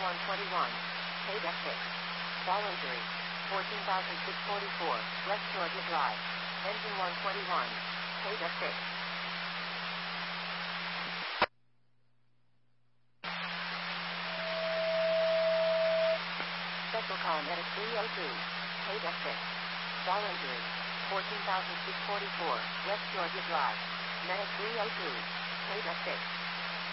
121. Paid F6. Ball injury. 14,644. West Georgia Drive. Engine 121. Paid F6. Special call medic 302. Paid F6. Ball injury. 14,644. West Georgia Drive. Medic 302. Paid F6.